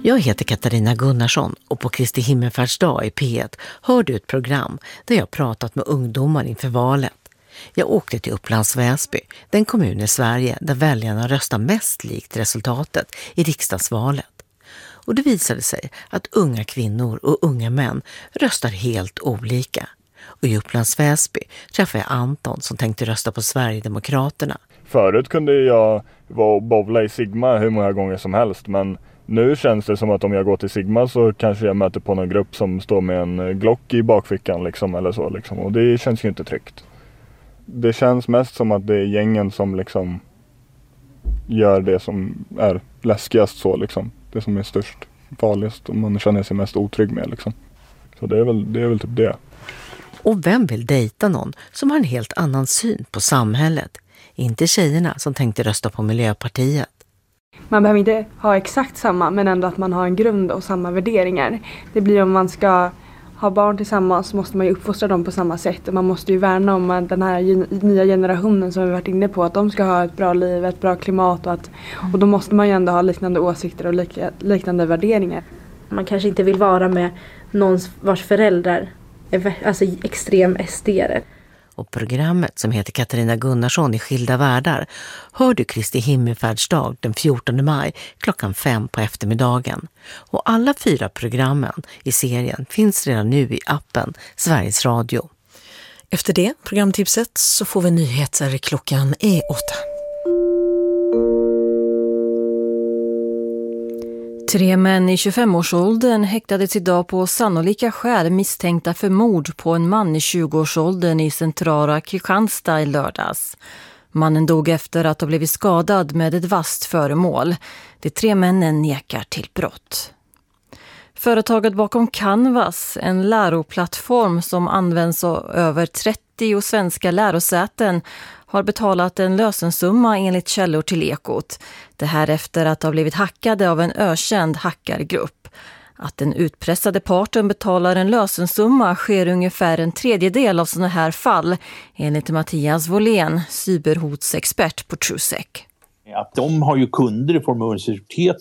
Jag heter Katarina Gunnarsson och på Kristi himmelfärdsdag i P1 hör du ett program där jag pratat med ungdomar inför valet. Jag åkte till Upplands Väsby, den kommun i Sverige där väljarna röstar mest likt resultatet i riksdagsvalet. Och det visade sig att unga kvinnor och unga män röstar helt olika. Och i Upplands Väsby träffade jag Anton som tänkte rösta på Sverigedemokraterna. Förut kunde jag vara och bowla i Sigma hur många gånger som helst, men nu känns det som att om jag går till Sigma så kanske jag möter på någon grupp som står med en Glock i bakfickan liksom, eller så liksom. Och det känns ju inte tryggt. Det känns mest som att det är gängen som liksom gör det som är läskigast så liksom. Det som är störst, farligast och man känner sig mest otrygg med liksom. Så det är väl typ det. Och vem vill dejta någon som har en helt annan syn på samhället? Inte tjejerna som tänkte rösta på Miljöpartiet. Man behöver inte ha exakt samma, men ändå att man har en grund och samma värderingar. Det blir om man ska ha barn tillsammans så måste man ju uppfostra dem på samma sätt. Och man måste ju värna om den här nya generationen som vi varit inne på. Att de ska ha ett bra liv, ett bra klimat. Och då måste man ju ändå ha liknande åsikter och liknande värderingar. Man kanske inte vill vara med någon vars föräldrar är alltså extrem SD-are. Och programmet som heter Katarina Gunnarsson i Skilda världar hör du Kristi himmelfärdsdag den 14 maj klockan 5 på eftermiddagen. Och alla 4 programmen i serien finns redan nu i appen Sveriges Radio. Efter det programtipset så får vi nyheter klockan 8. Tre män i 25-årsåldern häktades idag på sannolika skäl misstänkta för mord på en man i 20-årsåldern i centrala Kristianstad i lördags. Mannen dog efter att ha blivit skadad med ett vasst föremål. De 3 männen nekar till brott. Företaget bakom Canvas, en läroplattform som används av över 30 svenska lärosäten, har betalat en lösensumma enligt källor till Ekot. Det här efter att ha blivit hackade av en ökänd hackargrupp. Att den utpressade parten betalar en lösensumma sker ungefär en tredjedel av sådana här fall, enligt Mattias Wåhlén, cyberhotsexpert på Trusec. Att de har ju kunder i form av universitet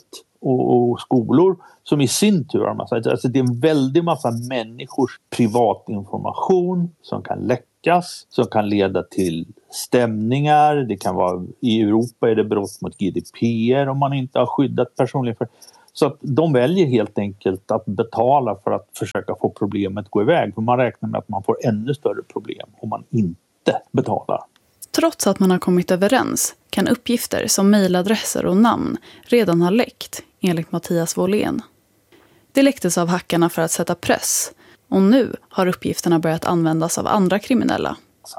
och skolor som i sin tur har massa, alltså det är en väldig massa människors privatinformation som kan läckas, som kan leda till stämningar. Det kan vara, i Europa är det brott mot GDPR om man inte har skyddat personligen för. Så att de väljer helt enkelt att betala för att försöka få problemet att gå iväg. För man räknar med att man får ännu större problem om man inte betalar. Trots att man har kommit överens kan uppgifter som mejladresser och namn redan ha läckt, enligt Mattias Wåhlén. Det läcktes av hackarna för att sätta press. Och nu har uppgifterna börjat användas av andra kriminella.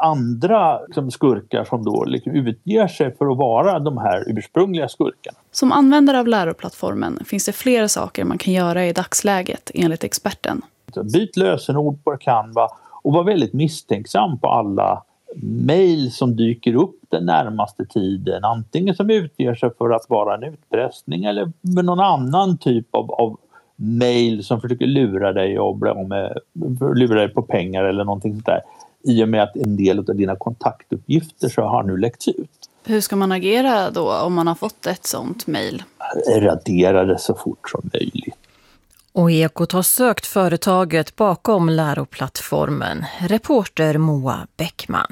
Andra skurkar som då utger sig för att vara de här ursprungliga skurkarna. Som användare av läroplattformen finns det flera saker man kan göra i dagsläget, enligt experten. Byt lösenord på Canva och var väldigt misstänksam på alla mejl som dyker upp den närmaste tiden. Antingen som utger sig för att vara en utpressning eller med någon annan typ av mejl som försöker lura dig och lura dig på pengar eller någonting sånt där. I och med att en del av dina kontaktuppgifter så har nu läckts ut. Hur ska man agera då om man har fått ett sånt mejl? Radera det så fort som möjligt. Och Ekot har sökt företaget bakom läroplattformen. Reporter Moa Bäckman.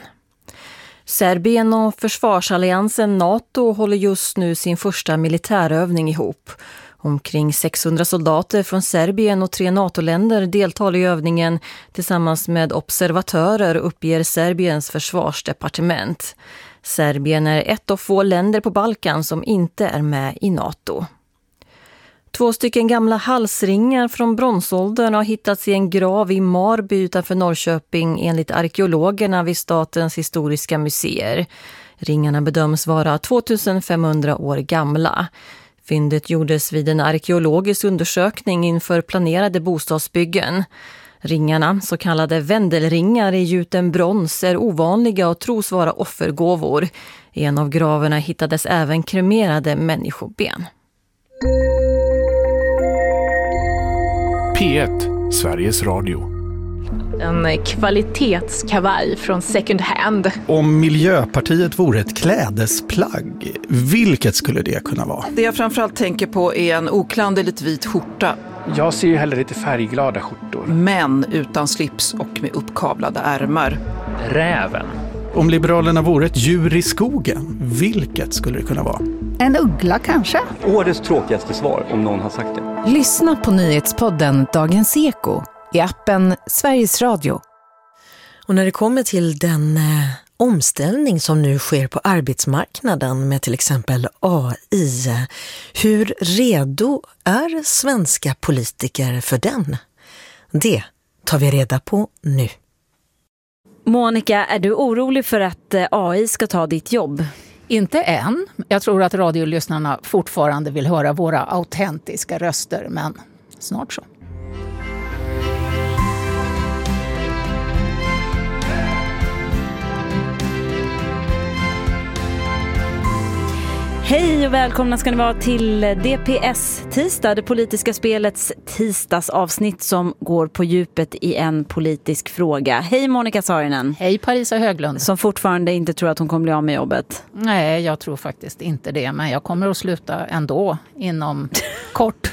Serbien och försvarsalliansen NATO håller just nu sin första militärövning ihop. Omkring 600 soldater från Serbien och 3 NATO-länder deltar i övningen tillsammans med observatörer, uppger Serbiens försvarsdepartement. Serbien är ett av få länder på Balkan som inte är med i NATO. 2 stycken gamla halsringar från bronsåldern har hittats i en grav i Marby utanför Norrköping enligt arkeologerna vid Statens historiska museer. Ringarna bedöms vara 2500 år gamla. Fyndet gjordes vid en arkeologisk undersökning inför planerade bostadsbyggen. Ringarna, så kallade vändelringar i gjuten brons, är ovanliga och tros vara offergåvor. I en av graverna hittades även kremerade människoben. P1, Sveriges Radio. En kvalitetskavaj från second hand. Om Miljöpartiet vore ett klädesplagg, vilket skulle det kunna vara? Det jag framförallt tänker på är en oklanderligt vit skjorta. Jag ser ju hellre lite färgglada skjortor. Men utan slips och med uppkavlade ärmar. Räven. Om Liberalerna vore ett djur i skogen, vilket skulle det kunna vara? En uggla kanske? Årets tråkigaste svar, om någon har sagt det. Lyssna på nyhetspodden Dagens Eko i appen Sveriges Radio. Och när det kommer till den omställning som nu sker på arbetsmarknaden med till exempel AI, hur redo är svenska politiker för den? Det tar vi reda på nu. Monica, är du orolig för att AI ska ta ditt jobb? Inte än. Jag tror att radiolyssnarna fortfarande vill höra våra autentiska röster, men snart så. Hej och välkomna ska ni vara till DPS tisdag, det politiska spelets tisdagsavsnitt som går på djupet i en politisk fråga. Hej Monica Saarinen. Hej Parisa Höglund. Som fortfarande inte tror att hon kommer bli av med jobbet. Nej, jag tror faktiskt inte det, men jag kommer att sluta ändå inom kort.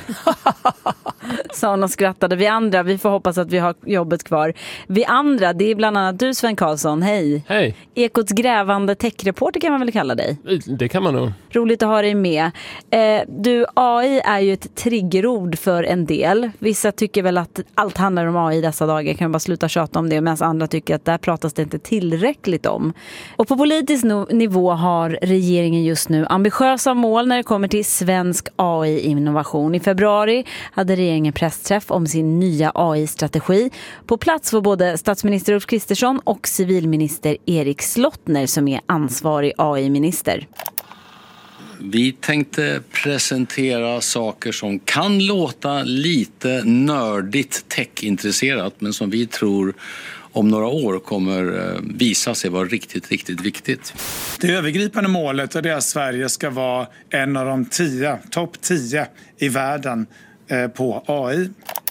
Sa hon och skrattade. Vi andra, vi får hoppas att vi har jobbet kvar. Vi andra, det är bland annat du Sven Karlsson, hej. Hej. Ekots grävande techreporter kan man väl kalla dig? Det kan man nog. Roligt att ha dig med. Du, AI är ju ett triggerord för en del. Vissa tycker väl att allt handlar om AI dessa dagar. Kan bara sluta tjata om det. Medan andra tycker att där pratas det inte tillräckligt om. Och på politisk nivå har regeringen just nu ambitiösa mål när det kommer till svensk AI-innovation. I februari hade regeringen pressträff om sin nya AI-strategi. På plats var både statsminister Ulf Kristersson och civilminister Erik Slottner som är ansvarig AI-minister. Vi tänkte presentera saker som kan låta lite nördigt tech-intresserat men som vi tror om några år kommer visa sig vara riktigt, riktigt viktigt. Det övergripande målet är att Sverige ska vara en av de topp 10 i världen på AI.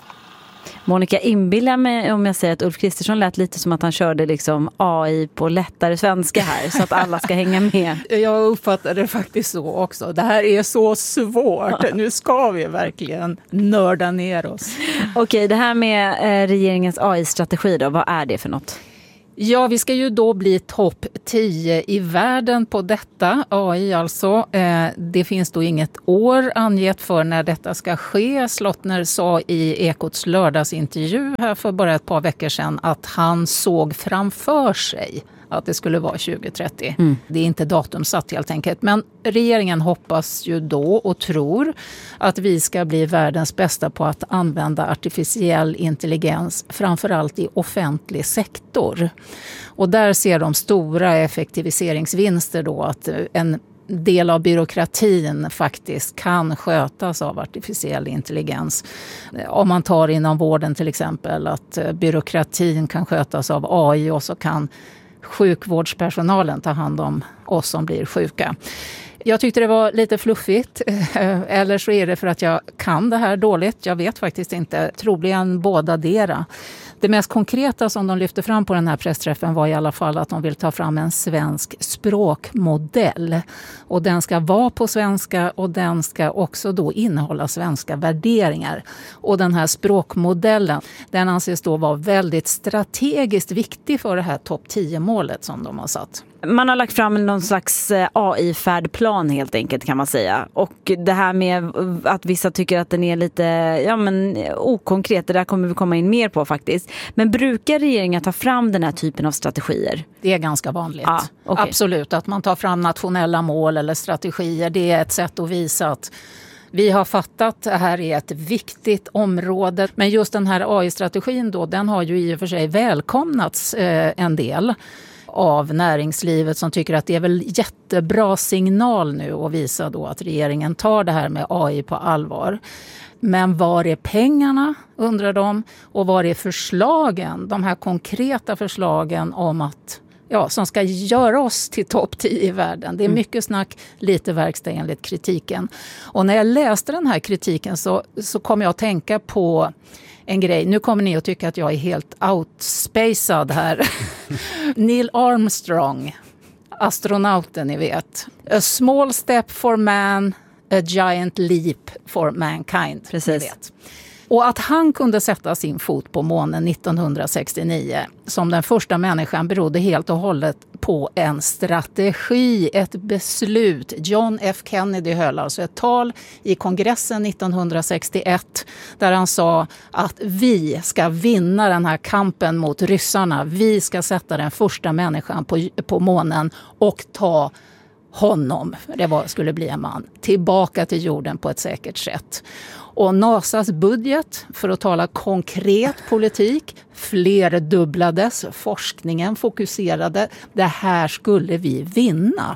Monica, inbillar mig om jag säger att Ulf Kristersson lät lite som att han körde liksom AI på lättare svenska här så att alla ska hänga med. Jag uppfattar det faktiskt så också. Det här är så svårt. Nu ska vi verkligen nörda ner oss. Okej, det här med regeringens AI-strategi då, vad är det för något? Ja, vi ska ju då bli topp 10 i världen på detta, AI alltså. Det finns då inget år angett för när detta ska ske. Slottner sa i Ekots lördagsintervju här för bara ett par veckor sedan att han såg framför sig att det skulle vara 2030. Det är inte datumsatt helt enkelt. Men regeringen hoppas ju då och tror att vi ska bli världens bästa på att använda artificiell intelligens, framförallt i offentlig sektor. Och där ser de stora effektiviseringsvinster då att en del av byråkratin faktiskt kan skötas av artificiell intelligens. Om man tar inom vården till exempel att byråkratin kan skötas av AI och så kan sjukvårdspersonalen ta hand om oss som blir sjuka. Jag tyckte det var lite fluffigt, eller så är det för att jag kan det här dåligt. Jag vet faktiskt inte, troligen bådadera. Det mest konkreta som de lyfte fram på den här pressträffen var i alla fall att de vill ta fram en svensk språkmodell. Och den ska vara på svenska och den ska också då innehålla svenska värderingar. Och den här språkmodellen, den anses då vara väldigt strategiskt viktig för det här topp 10-målet som de har satt. Man har lagt fram någon slags AI-färdplan helt enkelt kan man säga. Och det här med att vissa tycker att den är lite okonkret, det där kommer vi komma in mer på faktiskt. Men brukar regeringen ta fram den här typen av strategier? Det är ganska vanligt. Ja, okay. Absolut, att man tar fram nationella mål eller strategier. Det är ett sätt att visa att vi har fattat att det här är ett viktigt område. Men just den här AI-strategin då, den har ju i och för sig välkomnats en del av näringslivet som tycker att det är väl jättebra signal nu att visa då att regeringen tar det här med AI på allvar. Men var är pengarna, undrar de, och var är förslagen, de här konkreta förslagen om att som ska göra oss till topp 10 i världen. Det är mycket snack, lite verkstad enligt kritiken. Och när jag läste den här kritiken så kom jag att tänka på en grej. Nu kommer ni att tycka att jag är helt outspacad här. Neil Armstrong, astronauten ni vet. A small step for man, a giant leap for mankind. Precis. Och att han kunde sätta sin fot på månen 1969 som den första människan berodde helt och hållet på en strategi, ett beslut. John F. Kennedy höll alltså ett tal i kongressen 1961 där han sa att vi ska vinna den här kampen mot ryssarna. Vi ska sätta den första människan på månen och ta honom, skulle bli en man, tillbaka till jorden på ett säkert sätt. Och NASAs budget, för att tala konkret politik, flerdubblades, forskningen fokuserade, det här skulle vi vinna.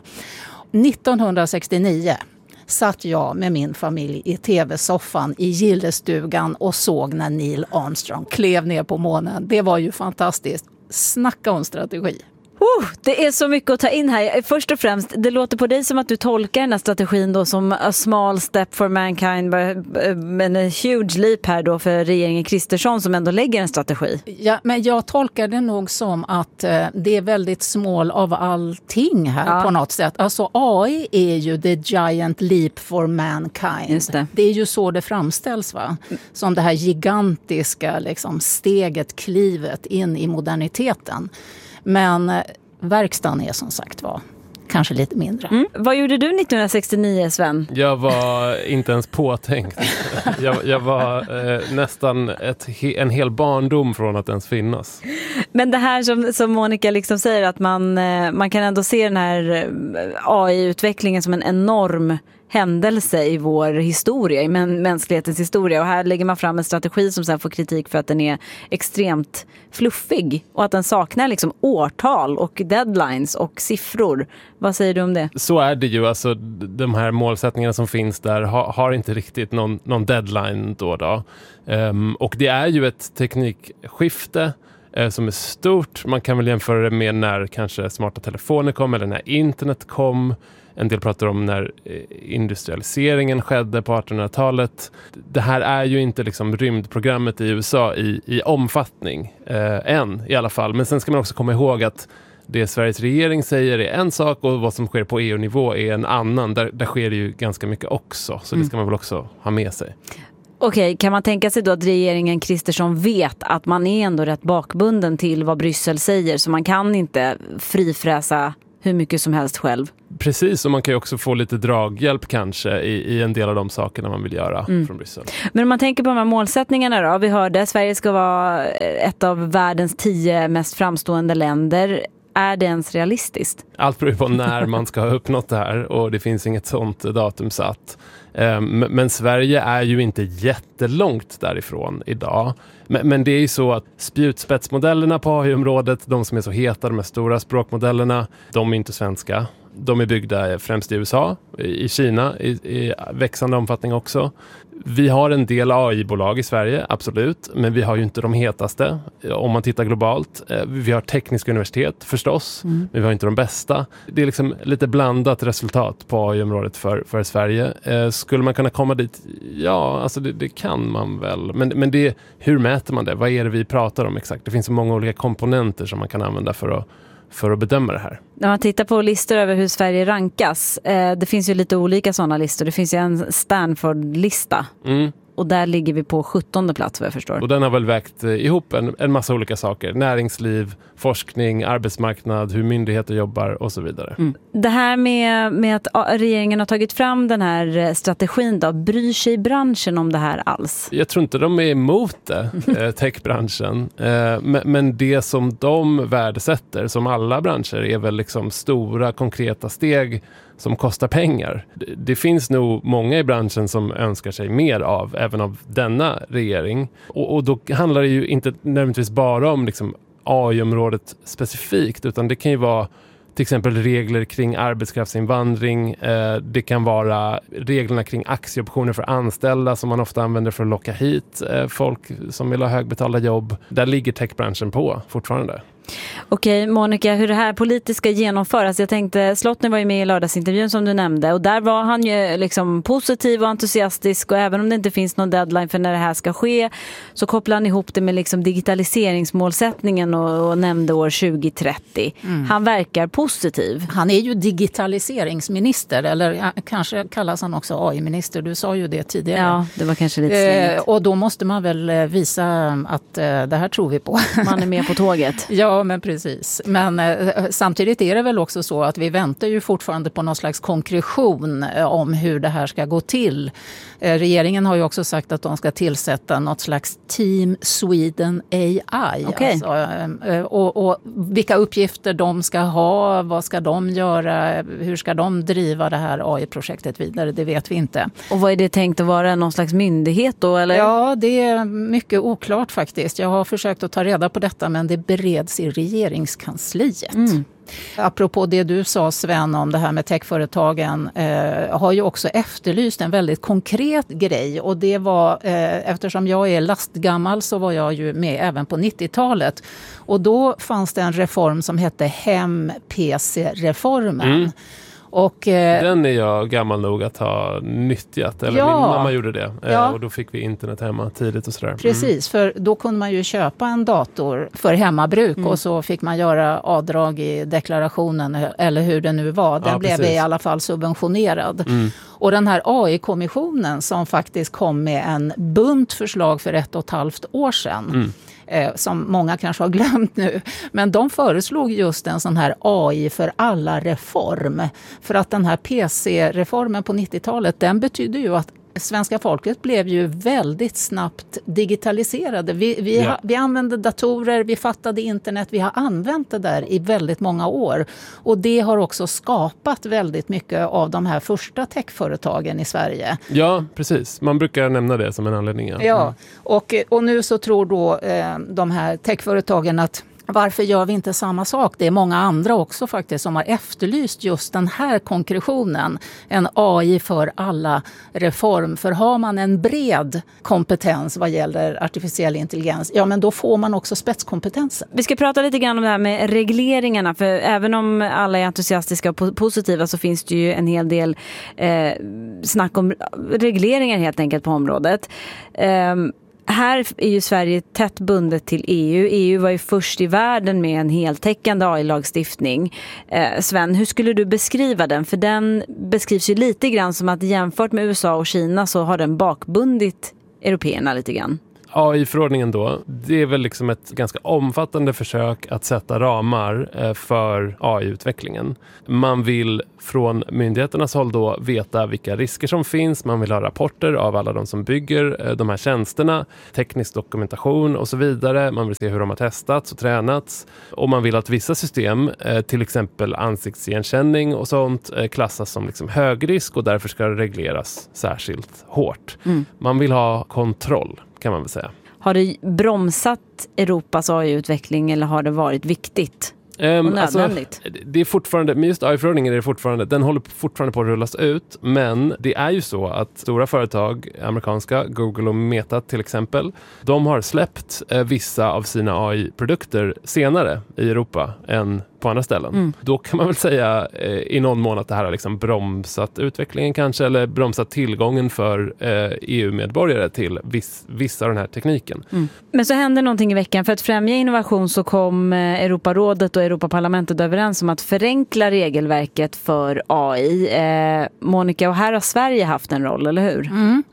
1969 satt jag med min familj i tv-soffan i gillestugan och såg när Neil Armstrong klev ner på månen. Det var ju fantastiskt. Snacka om strategi. Det är så mycket att ta in här. Först och främst, det låter på dig som att du tolkar den här strategin då som a small step for mankind, men a huge leap här då för regeringen Kristersson som ändå lägger en strategi. Ja, men jag tolkar det nog som att det är väldigt small av allting här på något sätt. Alltså AI är ju the giant leap for mankind. Just det. Det är ju så det framställs, va? Som det här gigantiska liksom, steget, klivet in i moderniteten. Men verkstaden är som sagt kanske lite mindre. Vad gjorde du 1969, Sven? Jag var inte ens påtänkt. jag var nästan en hel barndom från att ens finnas. Men det här som Monica liksom säger, att man kan ändå se den här AI-utvecklingen som en enorm händelse i vår historia, i mänsklighetens historia. Och här lägger man fram en strategi som sen får kritik för att den är extremt fluffig och att den saknar liksom årtal och deadlines och siffror. Vad säger du om det? Så är det ju. Alltså, de här målsättningarna som finns där har inte riktigt någon deadline då. Och det är ju ett teknikskifte som är stort. Man kan väl jämföra det med när kanske smarta telefoner kom eller när internet kom. En del pratar om när industrialiseringen skedde på 1800-talet. Det här är ju inte liksom rymdprogrammet i USA i omfattning än i alla fall. Men sen ska man också komma ihåg att det Sveriges regering säger är en sak och vad som sker på EU-nivå är en annan. Där sker det ju ganska mycket också. Så det ska man väl också ha med sig. Okej, kan man tänka sig då att regeringen Kristersson vet att man är ändå rätt bakbunden till vad Bryssel säger, så man kan inte frifräsa hur mycket som helst själv? Precis, och man kan ju också få lite draghjälp kanske i en del av de sakerna man vill göra från Bryssel. Men om man tänker på de här målsättningarna då, vi hörde att Sverige ska vara ett av världens 10 mest framstående länder. Är det ens realistiskt? Allt beror på när man ska ha uppnått det här och det finns inget sånt datum satt. Men Sverige är ju inte jättelångt därifrån idag. Men det är ju så att spjutspetsmodellerna på AI-området, de som är så heta, de här stora språkmodellerna, de är inte svenska. De är byggda främst i USA, i Kina, i växande omfattning också. Vi har en del AI-bolag i Sverige, absolut. Men vi har ju inte de hetaste om man tittar globalt. Vi har tekniska universitet förstås, men vi har inte de bästa. Det är liksom lite blandat resultat på AI-området för Sverige. Skulle man kunna komma dit? Ja, alltså det kan man väl. Men hur mäter man det? Vad är det vi pratar om exakt? Det finns så många olika komponenter som man kan använda för att bedöma det här. När man tittar på listor över hur Sverige rankas, det finns ju lite olika sådana listor. Det finns ju en Stanford-lista. Och där ligger vi på 17:e plats, vad jag förstår. Och den har väl vägt ihop en massa olika saker. Näringsliv, forskning, arbetsmarknad, hur myndigheter jobbar och så vidare. Det här med att regeringen har tagit fram den här strategin då, bryr sig branschen om det här alls? Jag tror inte de är emot det, techbranschen. Men det som de värdesätter, som alla branscher, är väl liksom stora konkreta steg som kostar pengar. Det finns nog många i branschen som önskar sig mer av, även av denna regering. Och då handlar det ju inte nödvändigtvis bara om liksom AI-området specifikt, utan det kan ju vara till exempel regler kring arbetskraftsinvandring. Det kan vara reglerna kring aktieoptioner för anställda som man ofta använder för att locka hit folk som vill ha högbetalda jobb. Där ligger techbranschen på fortfarande. Okej, Monica, hur det här politiska genomföras. Jag tänkte, Slottner var ju med i lördagsintervjun som du nämnde och där var han ju liksom positiv och entusiastisk och även om det inte finns någon deadline för när det här ska ske så kopplar han ihop det med liksom digitaliseringsmålsättningen och nämnde år 2030. Han verkar positiv. Han är ju digitaliseringsminister eller kanske kallas han också AI-minister. Du sa ju det tidigare. Ja, det var kanske lite slängigt. Och då måste man väl visa att det här tror vi på. Man är med på tåget. Ja, men precis. Men samtidigt är det väl också så att vi väntar ju fortfarande på någon slags konkretion om hur det här ska gå till. Regeringen har ju också sagt att de ska tillsätta något slags Team Sweden AI. Okay. Alltså, och vilka uppgifter de ska ha, vad ska de göra, hur ska de driva det här AI-projektet vidare, det vet vi inte. Och vad är det tänkt att vara, någon slags myndighet då? Eller? Ja, det är mycket oklart faktiskt. Jag har försökt att ta reda på detta men det bereds i regeringskansliet. Apropå det du sa, Sven, om det här med techföretagen har ju också efterlyst en väldigt konkret grej och det var, eftersom jag är lastgammal så var jag ju med även på 90-talet och då fanns det en reform som hette Hem-PC-reformen. Och, den är jag gammal nog att ha nyttjat, eller min mamma gjorde det och då fick vi internet hemma tidigt och sådär. Precis, för då kunde man ju köpa en dator för hemmabruk och så fick man göra avdrag i deklarationen eller hur det nu var. Den blev i alla fall subventionerad. Och den här AI-kommissionen som faktiskt kom med en bunt förslag för 1,5 år sedan som många kanske har glömt nu. Men de föreslog just en sån här AI för alla reform. För att den här PC-reformen på 90-talet, den betyder ju att svenska folket blev ju väldigt snabbt digitaliserade. Vi använde datorer, vi fattade internet, vi har använt det där i väldigt många år. Och det har också skapat väldigt mycket av de här första techföretagen i Sverige. Ja, precis. Man brukar nämna det som en anledning. Ja, och nu så tror då de här techföretagen att varför gör vi inte samma sak? Det är många andra också faktiskt som har efterlyst just den här konkretionen. En AI för alla reform. För har man en bred kompetens vad gäller artificiell intelligens, ja men då får man också spetskompetensen. Vi ska prata lite grann om det här med regleringarna. För även om alla är entusiastiska och positiva så finns det ju en hel del snack om regleringar helt enkelt på området. Här är ju Sverige tätt bundet till EU. EU var ju först i världen med en heltäckande AI-lagstiftning. Sven, hur skulle du beskriva den? För den beskrivs ju lite grann som att jämfört med USA och Kina så har den bakbundit européerna lite grann. AI-förordningen då, det är väl liksom ett ganska omfattande försök att sätta ramar för AI-utvecklingen. Man vill från myndigheternas håll då veta vilka risker som finns. Man vill ha rapporter av alla de som bygger de här tjänsterna, teknisk dokumentation och så vidare. Man vill se hur de har testats och tränats. Och man vill att vissa system, till exempel ansiktsigenkänning och sånt, klassas som liksom högrisk och därför ska det regleras särskilt hårt. Man vill ha kontroll, kan man väl säga. Har det bromsat Europas AI-utveckling eller har det varit viktigt? Alltså, det är fortfarande, med just AI-förordningen är det fortfarande, den håller fortfarande på att rullas ut, men det är ju så att stora företag, amerikanska, Google och Meta till exempel, de har släppt vissa av sina AI-produkter senare i Europa än på andra ställen. Då kan man väl säga i någon mån att det här har liksom bromsat utvecklingen kanske, eller bromsat tillgången för EU-medborgare till vissa av den här tekniken. Men så hände någonting i veckan. För att främja innovation så kom Europarådet och Europaparlamentet överens om att förenkla regelverket för AI. Monica, och här har Sverige haft en roll, eller hur?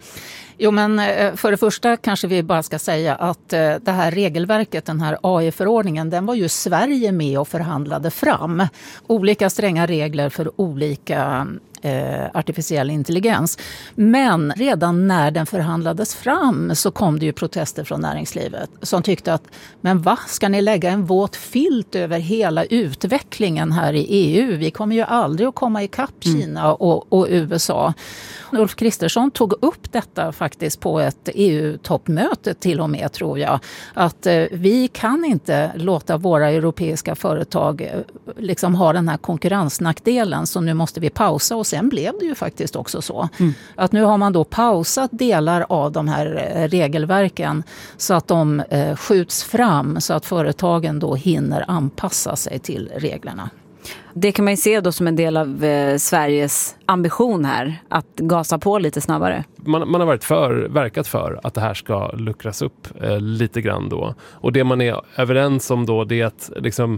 Jo, men för det första kanske vi bara ska säga att det här regelverket, den här AI-förordningen, den var ju Sverige med och förhandlade fram. Olika stränga regler för olika artificiell intelligens. Men redan när den förhandlades fram så kom det ju protester från näringslivet som tyckte att, men vad ska ni lägga en våt filt över hela utvecklingen här i EU? Vi kommer ju aldrig att komma ikapp Kina och USA. Ulf Kristersson tog upp detta faktiskt på ett EU-toppmöte till och med, tror jag. Att vi kan inte låta våra europeiska företag liksom ha den här konkurrensnackdelen, så nu måste vi pausa och se sen blev det ju faktiskt också så. Att nu har man då pausat delar av de här regelverken så att de skjuts fram så att företagen då hinner anpassa sig till reglerna. Det kan man ju se då som en del av Sveriges ambition här, att gasa på lite snabbare. Man har verkat för att det här ska luckras upp lite grann då. Och det man är överens om då, det är att liksom,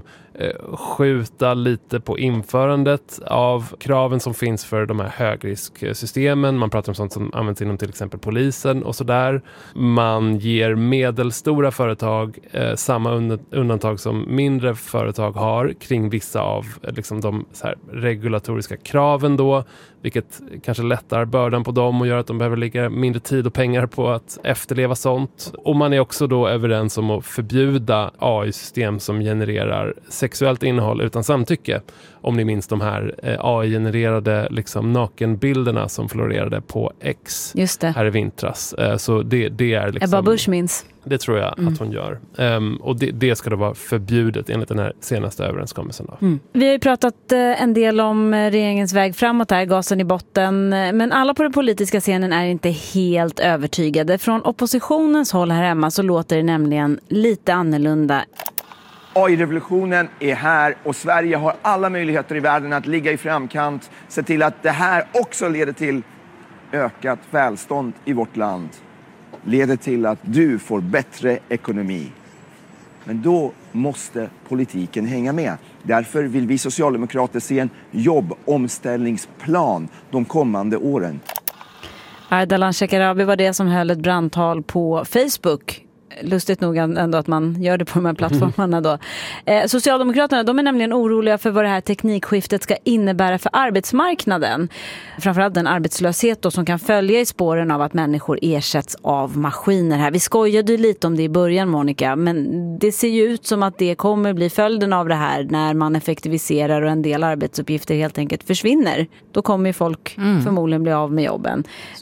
skjuta lite på införandet av kraven som finns för de här högrisksystemen. Man pratar om sånt som används inom till exempel polisen och sådär. Man ger medelstora företag samma undantag som mindre företag har kring vissa av liksom, de så här, regulatoriska kraven då. Vilket kanske lättar bördan på dem och gör att de behöver lägga mindre tid och pengar på att efterleva sånt. Och man är också då överens om att förbjuda AI-system som genererar sexuellt innehåll utan samtycke. Om ni minns de här AI-genererade liksom, nakenbilderna som florerade på X här i vintras. Så det är liksom... Ebba Busch minns. Det tror jag att hon gör. Och det ska då vara förbjudet enligt den här senaste överenskommelsen. Då. Vi har ju pratat en del om regeringens väg framåt här, gasen i botten. Men alla på den politiska scenen är inte helt övertygade. Från oppositionens håll här hemma så låter det nämligen lite annorlunda. AI-revolutionen är här och Sverige har alla möjligheter i världen att ligga i framkant. Se till att det här också leder till ökat välstånd i vårt land. Leder till att du får bättre ekonomi. Men då måste politiken hänga med. Därför vill vi socialdemokrater se en jobbomställningsplan de kommande åren. Ardalan Shekarabi var det som höll ett brandtal på Facebook. Lustigt nog ändå att man gör det på de här plattformarna då. Socialdemokraterna, de är nämligen oroliga för vad det här teknikskiftet ska innebära för arbetsmarknaden. Framförallt den arbetslöshet då som kan följa i spåren av att människor ersätts av maskiner här. Vi skojade lite om det i början, Monica, men det ser ju ut som att det kommer bli följden av det här när man effektiviserar och en del arbetsuppgifter helt enkelt försvinner. Då kommer ju folk förmodligen bli av med jobben.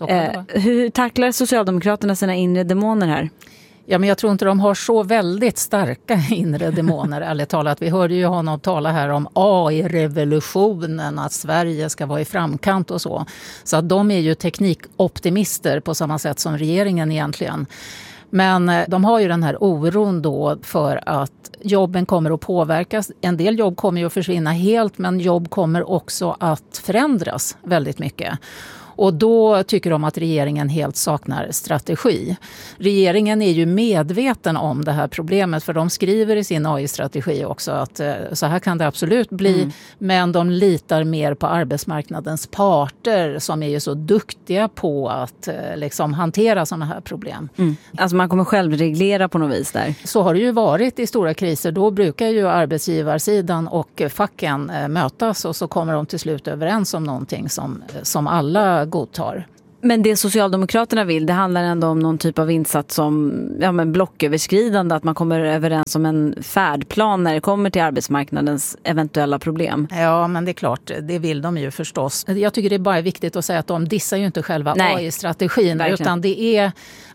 Hur tacklar Socialdemokraterna sina inre demoner här? Ja, men jag tror inte de har så väldigt starka inre demoner, ärligt talat. Vi hörde ju honom tala här om AI-revolutionen, att Sverige ska vara i framkant och så. Så att de är ju teknikoptimister på samma sätt som regeringen egentligen. Men de har ju den här oron då för att jobben kommer att påverkas. En del jobb kommer ju att försvinna helt, men jobb kommer också att förändras väldigt mycket. Och då tycker de att regeringen helt saknar strategi. Regeringen är ju medveten om det här problemet, för de skriver i sin AI-strategi också att så här kan det absolut bli. Men de litar mer på arbetsmarknadens parter som är ju så duktiga på att liksom hantera sådana här problem. Alltså man kommer själv reglera på något vis där. Så har det ju varit i stora kriser. Då brukar ju arbetsgivarsidan och facken mötas och så kommer de till slut överens om någonting som alla godtar. Men det Socialdemokraterna vill, det handlar ändå om någon typ av insats som blocköverskridande, att man kommer överens om en färdplan när det kommer till arbetsmarknadens eventuella problem. Ja, men det är klart, det vill de ju förstås. Jag tycker det är bara viktigt att säga att de dissar ju inte själva AI-strategin, utan det är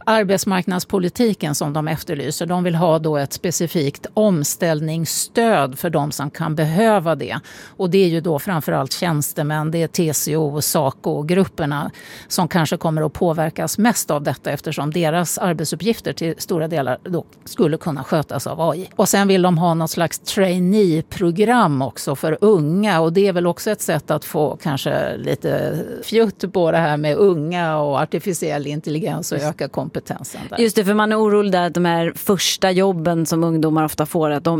arbetsmarknadspolitiken som de efterlyser. De vill ha då ett specifikt omställningsstöd för de som kan behöva det. Och det är ju då framförallt tjänstemän, det är TCO och SACO-grupperna som kanske kommer att påverkas mest av detta, eftersom deras arbetsuppgifter till stora delar då skulle kunna skötas av AI. Och sen vill de ha något slags trainee-program också för unga, och det är väl också ett sätt att få kanske lite fjutt på det här med unga och artificiell intelligens och öka kompetensen där. Just det, för man är orolig där att de här första jobben som ungdomar ofta får, att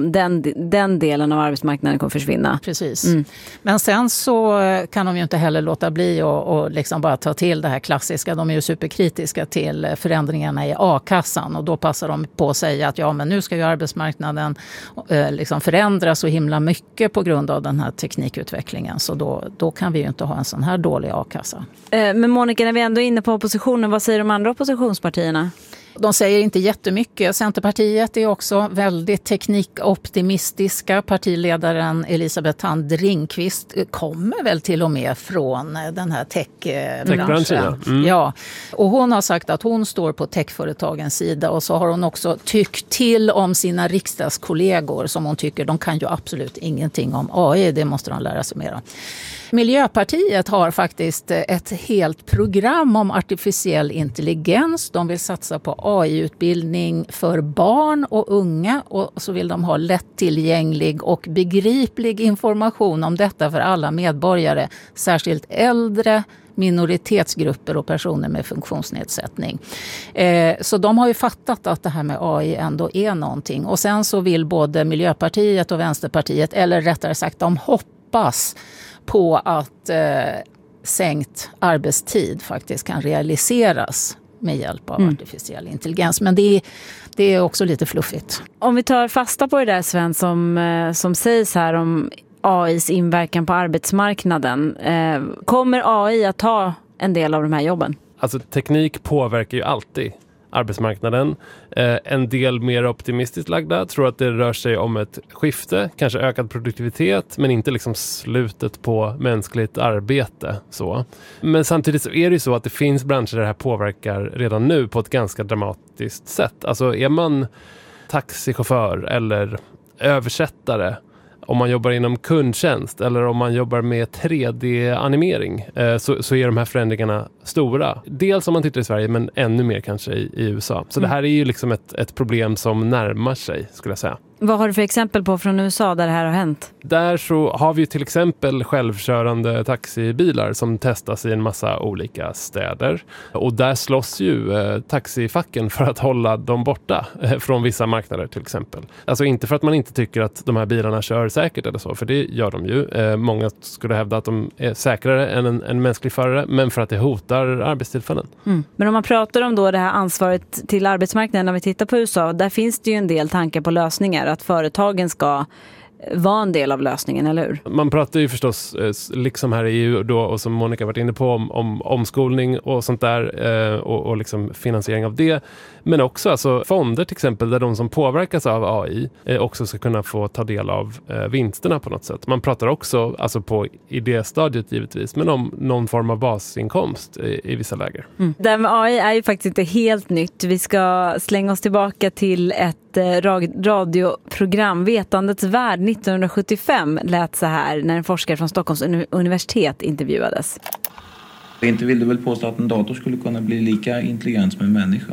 den delen av arbetsmarknaden kommer försvinna. Precis. Men sen så kan de ju inte heller låta bli och liksom bara ta till det här klassiska. De är ju superkritiska till förändringarna i a-kassan, och då passar de på att säga att ja, men nu ska ju arbetsmarknaden liksom förändras så himla mycket på grund av den här teknikutvecklingen, så då kan vi ju inte ha en sån här dålig a-kassa. Men Monica, när vi ändå är inne på oppositionen, vad säger de andra oppositionspartierna? De säger inte jättemycket. Centerpartiet är också väldigt teknikoptimistiska. Partiledaren Elisabeth Thand Ringqvist kommer väl till och med från den här techbranschen. Ja, och hon har sagt att hon står på techföretagens sida, och så har hon också tyckt till om sina riksdagskollegor som hon tycker de kan ju absolut ingenting om AI, det måste de lära sig mer om. Miljöpartiet har faktiskt ett helt program om artificiell intelligens. De vill satsa på AI-utbildning för barn och unga, och så vill de ha lättillgänglig och begriplig information om detta för alla medborgare, särskilt äldre, minoritetsgrupper och personer med funktionsnedsättning. Så de har ju fattat att det här med AI ändå är någonting. Och sen så vill både Miljöpartiet och Vänsterpartiet, eller rättare sagt de hoppas på att sänkt arbetstid faktiskt kan realiseras med hjälp av artificiell intelligens. Men det är också lite fluffigt. Om vi tar fasta på det där, Sven, som sägs här om AIs inverkan på arbetsmarknaden. Kommer AI att ta en del av de här jobben? Alltså teknik påverkar ju alltid arbetsmarknaden. En del mer optimistiskt lagda tror att det rör sig om ett skifte, kanske ökad produktivitet, men inte liksom slutet på mänskligt arbete. Så. Men samtidigt så är det ju så att det finns branscher där det här påverkar redan nu på ett ganska dramatiskt sätt. Alltså är man taxichaufför eller översättare, om man jobbar inom kundtjänst eller om man jobbar med 3D-animering så är de här förändringarna stora. Dels om man tittar i Sverige, men ännu mer kanske i USA. Så det här är ju liksom ett problem som närmar sig, skulle jag säga. Vad har du för exempel på från USA där det här har hänt? Där så har vi till exempel självkörande taxibilar som testas i en massa olika städer. Och där slåss ju taxifacken för att hålla dem borta från vissa marknader till exempel. Alltså inte för att man inte tycker att de här bilarna kör säkert eller så, för det gör de ju. Många skulle hävda att de är säkrare än en mänsklig förare, men för att det hotar arbetstillfällen. Men om man pratar om då det här ansvaret till arbetsmarknaden när vi tittar på USA, där finns det ju en del tankar på lösningar, att företagen ska vara en del av lösningen, eller hur? Man pratar ju förstås, liksom här i EU då, och som Monica varit inne på, om omskolning och sånt där och liksom finansiering av det. Men också alltså fonder till exempel, där de som påverkas av AI också ska kunna få ta del av vinsterna på något sätt. Man pratar också alltså på idéstadiet givetvis, men om någon form av basinkomst i vissa läger. Det med AI är ju faktiskt inte helt nytt. Vi ska slänga oss tillbaka till ett radioprogram. Vetandets värld 1975 lät så här när en forskare från Stockholms universitet intervjuades. Inte vill du väl påstå att en dator skulle kunna bli lika intelligent som en människa?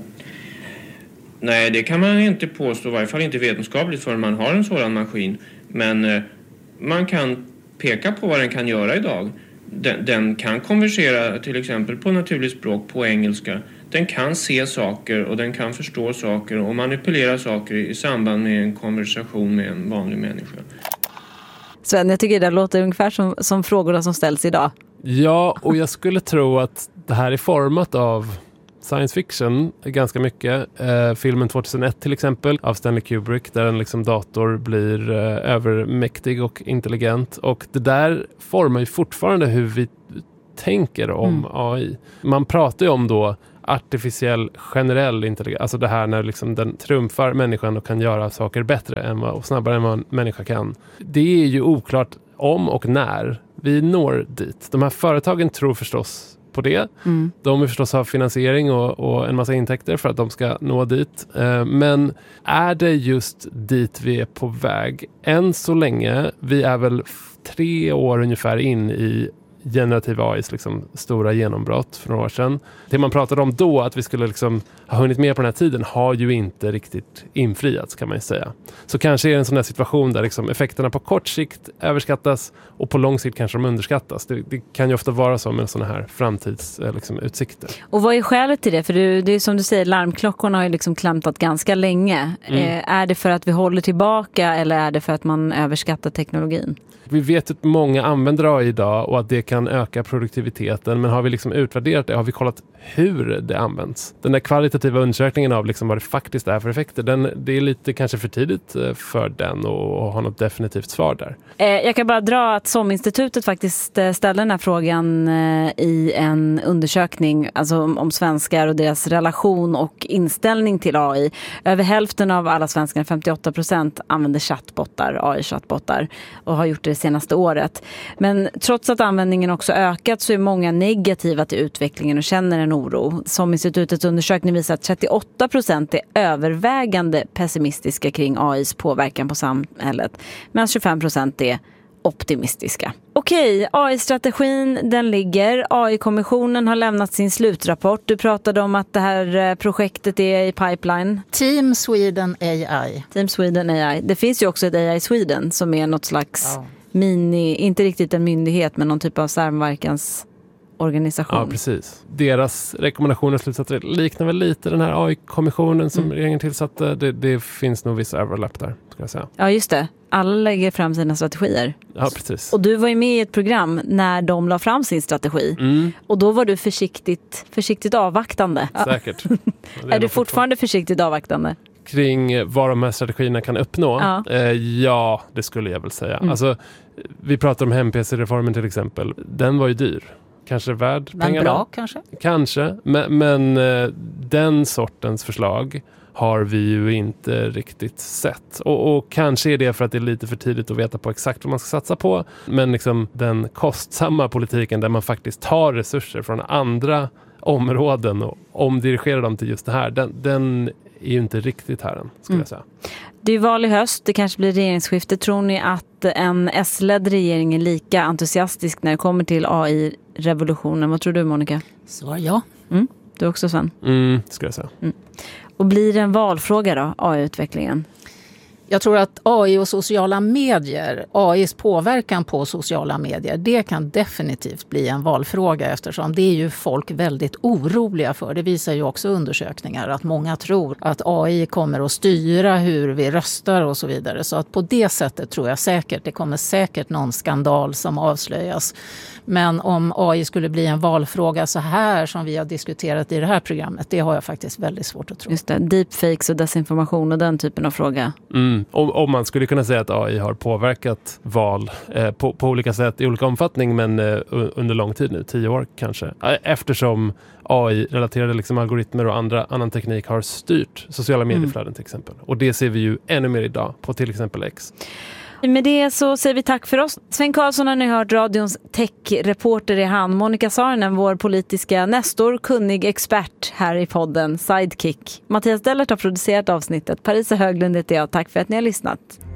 Nej, det kan man inte påstå, i varje fall inte vetenskapligt, förrän man har en sådan maskin. Men man kan peka på vad den kan göra idag. Den kan konversera till exempel på naturligt språk, på engelska. Den kan se saker och den kan förstå saker och manipulera saker i samband med en konversation med en vanlig människa. Sven, jag tycker det låter ungefär som frågorna som ställs idag. Ja, och jag skulle tro att det här är format av science fiction ganska mycket. Filmen 2001 till exempel av Stanley Kubrick, där en liksom dator blir övermäktig och intelligent. Och det där formar ju fortfarande hur vi tänker om AI. Man pratar ju om då artificiell generell intelligens, alltså det här när liksom den trumfar människan och kan göra saker bättre och snabbare än vad en människa kan. Det är ju oklart om och när vi når dit. De här företagen tror förstås på det. De vill förstås ha finansiering och en massa intäkter för att de ska nå dit. Men är det just dit vi är på väg? Än så länge, vi är väl 3 år ungefär in i generativ AIs liksom stora genombrott för några år sedan. Det man pratade om då, att vi skulle liksom ha hunnit med på den här tiden, har ju inte riktigt infriats, kan man ju säga. Så kanske är det en sån här situation där liksom effekterna på kort sikt överskattas och på lång sikt kanske de underskattas. Det kan ju ofta vara så med såna här framtidsutsikter. Och vad är skälet till det? För det är som du säger, larmklockorna har ju liksom klantat ganska länge. Är det för att vi håller tillbaka eller är det för att man överskattar teknologin? Vi vet att många använder AI idag och att det kan öka produktiviteten, men har vi liksom utvärderat det? Har vi kollat hur det används. Den där kvalitativa undersökningen av liksom vad det faktiskt är för effekter, det är lite kanske för tidigt för den att ha något definitivt svar där. Jag kan bara dra att SOM-institutet faktiskt ställde den här frågan i en undersökning, alltså om svenskar och deras relation och inställning till AI. Över hälften av alla svenskar, 58%, använder AI-chattbottar och har gjort det senaste året. Men trots att användningen också ökat så är många negativa till utvecklingen och känner en oro. SOM-institutets undersökning visar att 38% är övervägande pessimistiska kring AIs påverkan på samhället, medan 25% är optimistiska. Okej, AI-strategin den ligger. AI-kommissionen har lämnat sin slutrapport. Du pratade om att det här projektet är i pipeline. Team Sweden AI. Team Sweden AI. Det finns ju också ett AI Sweden som är något slags inte riktigt en myndighet, men någon typ av samverkansorganisation. Ja, precis. Deras rekommendationer och slutsatser liknar väl lite den här AI-kommissionen som regeringen tillsatte. Det finns nog vissa överlapp där, ska jag säga. Ja, just det. Alla lägger fram sina strategier. Ja, precis. Och du var ju med i ett program när de la fram sin strategi. Och då var du försiktigt avvaktande. Säkert. Är du fortfarande försiktigt avvaktande? Kring vad de här strategierna kan uppnå? Ja, det skulle jag väl säga. Alltså, vi pratar om hem-PC-reformen till exempel. Den var ju dyr. Kanske värd pengarna. Men bra kanske? Kanske, men den sortens förslag har vi ju inte riktigt sett. Och kanske är det för att det är lite för tidigt att veta på exakt vad man ska satsa på. Men liksom den kostsamma politiken där man faktiskt tar resurser från andra områden och omdirigerar dem till just det här, den är ju inte riktigt här än, skulle jag säga. Det är val i höst, det kanske blir regeringsskifte. Tror ni att en S-ledd regering är lika entusiastisk när det kommer till AI-revolutionen? Vad tror du, Monica? Svar ja. Du också, Sven? Ska jag säga. Och blir det en valfråga då, AI-utvecklingen? Jag tror att AI och sociala medier, AIs påverkan på sociala medier, det kan definitivt bli en valfråga eftersom det är ju folk väldigt oroliga för. Det visar ju också undersökningar att många tror att AI kommer att styra hur vi röstar och så vidare. Så att på det sättet tror jag säkert, det kommer säkert någon skandal som avslöjas. Men om AI skulle bli en valfråga så här som vi har diskuterat i det här programmet, det har jag faktiskt väldigt svårt att tro. Just det, deepfakes och desinformation och den typen av fråga. Om man skulle kunna säga att AI har påverkat val på olika sätt i olika omfattning, men under lång tid nu, 10 år kanske. Eftersom AI-relaterade liksom algoritmer och annan teknik har styrt sociala medieflöden till exempel. Och det ser vi ju ännu mer idag på till exempel X. Med det så säger vi tack för oss. Sven Karlsson har ni hört, radions tech-reporter i han. Monica Saarinen, vår politiska nästor, kunnig expert här i podden Sidekick. Mattias Dellert har producerat avsnittet. Parisa Höglund heter jag. Tack för att ni har lyssnat.